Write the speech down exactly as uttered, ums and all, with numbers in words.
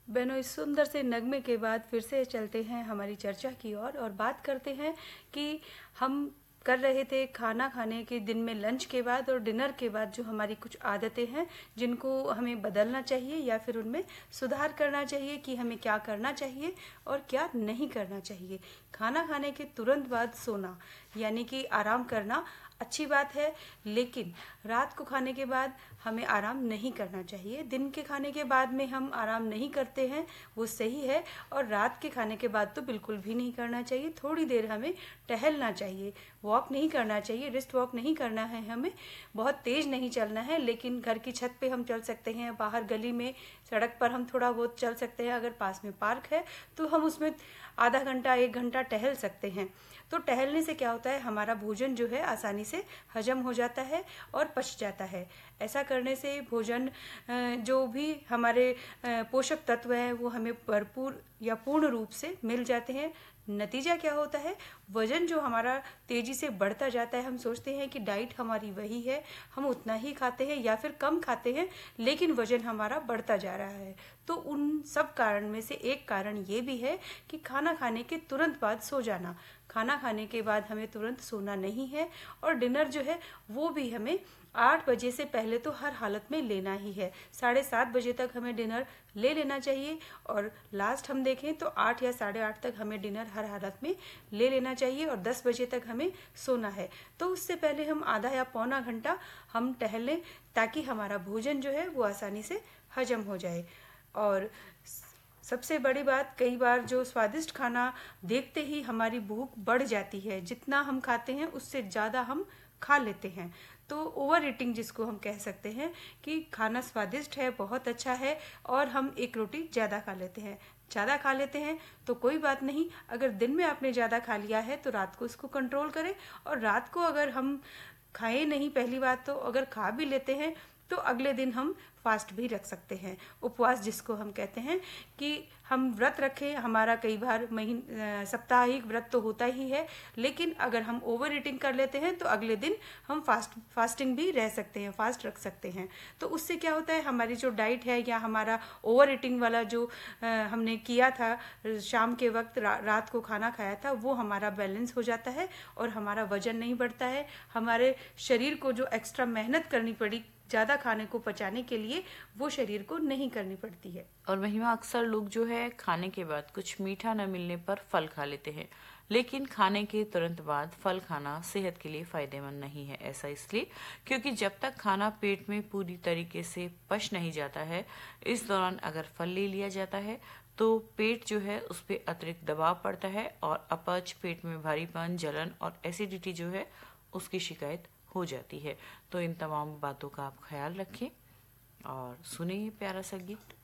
बहनों, इस सुंदर से नगमे के बाद फिर से चलते हैं हमारी चर्चा की ओर और, और बात करते हैं कि हम कर रहे थे खाना खाने के दिन में लंच के बाद और डिनर के बाद जो हमारी कुछ आदतें हैं जिनको हमें बदलना चाहिए या फिर उनमें सुधार करना चाहिए कि हमें क्या करना चाहिए और क्या नहीं करना चाहिए। खाना खाने के तुरंत बाद सोना यानी कि आराम करना अच्छी बात है, लेकिन रात को खाने के बाद हमें आराम नहीं करना चाहिए। दिन के खाने के बाद में हम आराम नहीं करते हैं वो सही है, और रात के खाने के बाद तो बिल्कुल भी नहीं करना चाहिए। थोड़ी देर हमें टहलना चाहिए, वॉक नहीं करना चाहिए, रिस्ट वॉक नहीं करना है, हमें बहुत तेज नहीं चलना है, लेकिन घर की छत पे हम चल सकते हैं, बाहर गली में सड़क पर हम थोड़ा बहुत चल सकते हैं। अगर पास में पार्क है तो हम उसमें आधा घंटा एक घंटा टहल सकते हैं। तो टहलने से क्या होता है, हमारा भोजन जो है आसानी से हजम हो जाता है और पच जाता है। ऐसा करने से भोजन जो भी हमारे पोषक तत्व है वो हमें भरपूर या पूर्ण रूप से मिल जाते हैं। नतीजा क्या होता है, वजन जो हमारा तेजी से बढ़ता जाता है। हम सोचते हैं कि डाइट हमारी वही है, हम उतना ही खाते हैं या फिर कम खाते हैं, लेकिन वजन हमारा बढ़ता जा रहा है। तो उन सब कारण में से एक कारण ये भी है कि खाना खाने के तुरंत बाद सो जाना। खाना खाने के बाद हमें तुरंत सोना नहीं है, और डिनर जो है वो भी हमें आठ बजे से पहले तो हर हालत में लेना ही है। साढ़े सात बजे तक हमें डिनर ले लेना चाहिए, और लास्ट हम देखें तो आठ या साढ़े आठ तक हमें डिनर हर हालत में ले लेना चाहिए, और दस बजे तक हमें सोना है। तो उससे पहले हम आधा या पौना घंटा हम टहलें ताकि हमारा भोजन जो है वो आसानी से हजम हो जाए। और सबसे बड़ी बात, कई बार जो स्वादिष्ट खाना देखते ही हमारी भूख बढ़ जाती है, जितना हम खाते हैं उससे ज़्यादा हम खा लेते हैं। तो ओवर ईटिंग जिसको हम कह सकते हैं कि खाना स्वादिष्ट है, बहुत अच्छा है, और हम एक रोटी ज़्यादा खा लेते हैं। ज़्यादा खा लेते हैं तो कोई बात नहीं, अगर दिन में आपने ज़्यादा खा लिया है तो रात को इसको कंट्रोल करें। और रात को अगर हम खाएं नहीं, पहली बात तो अगर खा भी लेते हैं तो अगले दिन हम फास्ट भी रख सकते हैं। उपवास जिसको हम कहते हैं कि हम व्रत रखें, हमारा कई बार महीने साप्ताहिक व्रत तो होता ही है, लेकिन अगर हम ओवर ईटिंग कर लेते हैं तो अगले दिन हम फास्ट फास्टिंग भी रह सकते हैं, फास्ट रख सकते हैं। तो उससे क्या होता है, हमारी जो डाइट है या हमारा ओवर ईटिंग वाला जो आ, हमने किया था शाम के वक्त, रा, रात को खाना खाया था, वो हमारा बैलेंस हो जाता है और हमारा वजन नहीं बढ़ता है। हमारे शरीर को जो एक्स्ट्रा मेहनत करनी पड़ी ज़्यादा खाने को पचाने के लिए, वो शरीर को नहीं करनी पड़ती है। और महिमा, अक्सर लोग जो है खाने के बाद कुछ मीठा न मिलने पर फल खा लेते हैं, लेकिन खाने के तुरंत बाद फल खाना सेहत के लिए फायदेमंद नहीं है। ऐसा इसलिए क्योंकि जब तक खाना पेट में पूरी तरीके से पच नहीं जाता है, इस दौरान अगर फल ले लिया जाता है तो पेट जो है उस पर अतिरिक्त दबाव पड़ता है और अपच, पेट में भारीपन, जलन और एसिडिटी जो है उसकी शिकायत हो जाती है। तो इन तमाम बातों का आप ख्याल रखें और सुनिए प्यारा सा गीत।